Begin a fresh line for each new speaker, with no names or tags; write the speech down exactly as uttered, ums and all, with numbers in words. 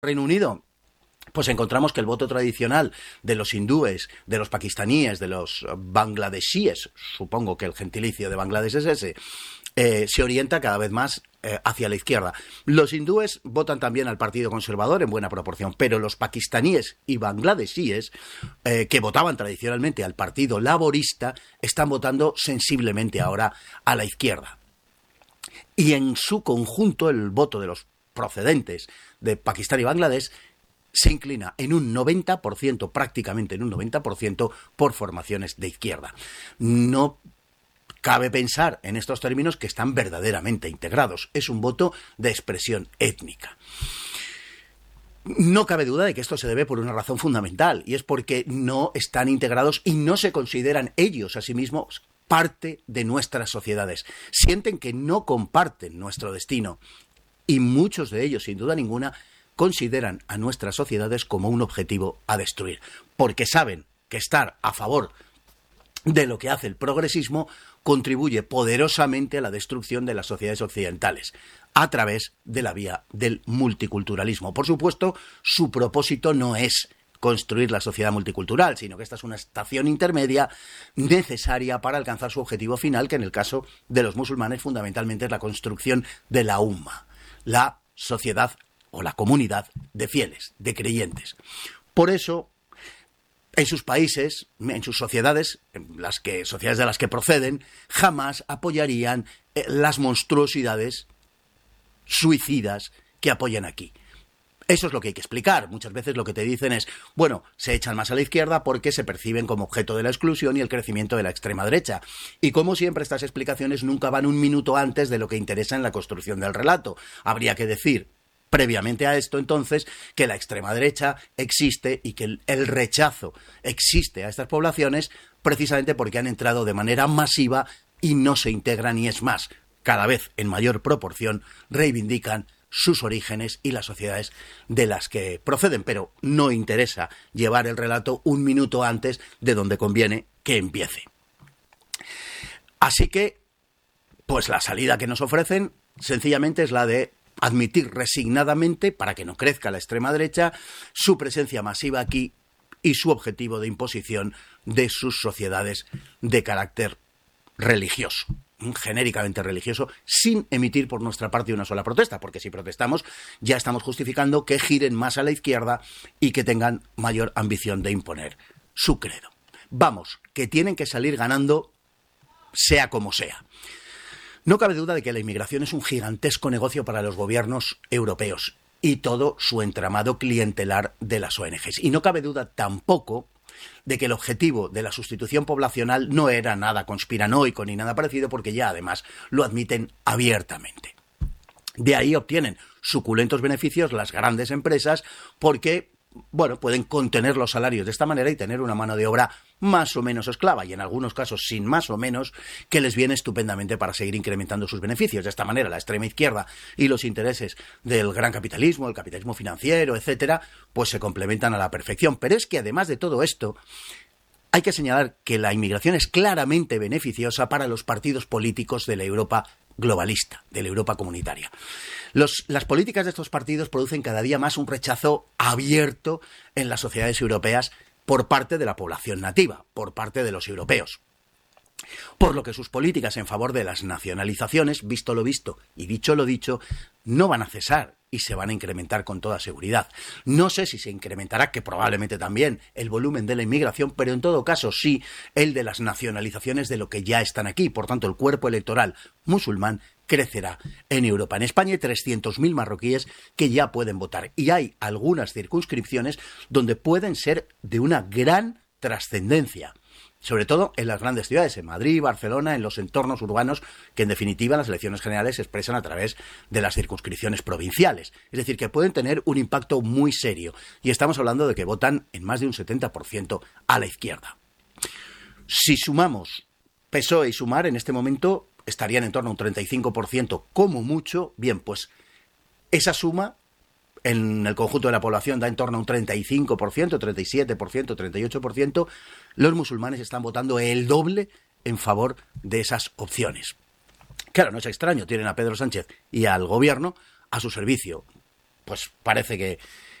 Reino Unido, pues encontramos que el voto tradicional de los hindúes, de los pakistaníes, de los bangladesíes, supongo que el gentilicio de Bangladesh es ese, eh, se orienta cada vez más eh, hacia la izquierda. Los hindúes votan también al Partido Conservador en buena proporción, pero los pakistaníes y bangladesíes, eh, que votaban tradicionalmente al Partido Laborista, están votando sensiblemente ahora a la izquierda. Y en su conjunto el voto de los procedentes de Pakistán y Bangladesh se inclina en un noventa por ciento, prácticamente en un noventa por ciento, por formaciones de izquierda. No cabe pensar en estos términos que están verdaderamente integrados. Es un voto de expresión étnica. No cabe duda de que esto se debe por una razón fundamental, y es porque no están integrados y no se consideran ellos a sí mismos parte de nuestras sociedades. Sienten que no comparten nuestro destino, y muchos de ellos, sin duda ninguna, consideran a nuestras sociedades como un objetivo a destruir, porque saben que estar a favor de lo que hace el progresismo contribuye poderosamente a la destrucción de las sociedades occidentales a través de la vía del multiculturalismo. Por supuesto, su propósito no es construir la sociedad multicultural, sino que esta es una estación intermedia necesaria para alcanzar su objetivo final, que en el caso de los musulmanes fundamentalmente es la construcción de la umma, la sociedad o la comunidad de fieles, de creyentes. Por eso, en sus países, en sus sociedades, en las que, sociedades de las que proceden, jamás apoyarían eh, las monstruosidades suicidas que apoyan aquí. Eso es lo que hay que explicar. Muchas veces lo que te dicen es, bueno, se echan más a la izquierda porque se perciben como objeto de la exclusión y el crecimiento de la extrema derecha. Y como siempre, estas explicaciones nunca van un minuto antes de lo que interesa en la construcción del relato. Habría que decir, previamente a esto, entonces, que la extrema derecha existe y que el, el rechazo existe a estas poblaciones precisamente porque han entrado de manera masiva y no se integran, y es más, cada vez en mayor proporción reivindican sus orígenes y las sociedades de las que proceden, pero no interesa llevar el relato un minuto antes de donde conviene que empiece. Así que, pues la salida que nos ofrecen sencillamente es la de admitir resignadamente, para que no crezca la extrema derecha, su presencia masiva aquí y su objetivo de imposición de sus sociedades de carácter religioso, genéricamente religioso, sin emitir por nuestra parte una sola protesta, porque si protestamos ya estamos justificando que giren más a la izquierda y que tengan mayor ambición de imponer su credo. Vamos, que tienen que salir ganando sea como sea. No cabe duda de que la inmigración es un gigantesco negocio para los gobiernos europeos y todo su entramado clientelar de las O N Ges. Y no cabe duda tampoco de que el objetivo de la sustitución poblacional no era nada conspiranoico ni nada parecido, porque ya además lo admiten abiertamente. De ahí obtienen suculentos beneficios las grandes empresas porque, bueno, pueden contener los salarios de esta manera y tener una mano de obra más o menos esclava, y en algunos casos sin más o menos, que les viene estupendamente para seguir incrementando sus beneficios. De esta manera, la extrema izquierda y los intereses del gran capitalismo, el capitalismo financiero, etcétera, pues se complementan a la perfección. Pero es que además de todo esto, hay que señalar que la inmigración es claramente beneficiosa para los partidos políticos de la Europa globalista, de la Europa comunitaria. Los, las políticas de estos partidos producen cada día más un rechazo abierto en las sociedades europeas por parte de la población nativa, por parte de los europeos. Por lo que sus políticas en favor de las nacionalizaciones, visto lo visto y dicho lo dicho, no van a cesar y se van a incrementar con toda seguridad. No sé si se incrementará, que probablemente también, el volumen de la inmigración, pero en todo caso sí el de las nacionalizaciones de lo que ya están aquí. Por tanto, el cuerpo electoral musulmán crecerá en Europa. En España hay trescientos mil marroquíes que ya pueden votar y hay algunas circunscripciones donde pueden ser de una gran trascendencia, sobre todo en las grandes ciudades, en Madrid, Barcelona, en los entornos urbanos, que en definitiva las elecciones generales se expresan a través de las circunscripciones provinciales. Es decir, que pueden tener un impacto muy serio. Y estamos hablando de que votan en más de un setenta por ciento a la izquierda. Si sumamos P S O E y Sumar, en este momento estarían en torno a un treinta y cinco por ciento como mucho. Bien, pues esa suma en el conjunto de la población da en torno a un treinta y cinco por ciento, treinta y siete por ciento, treinta y ocho por ciento. Los musulmanes están votando el doble en favor de esas opciones. Claro, no es extraño, tienen a Pedro Sánchez y al gobierno a su servicio, pues parece que,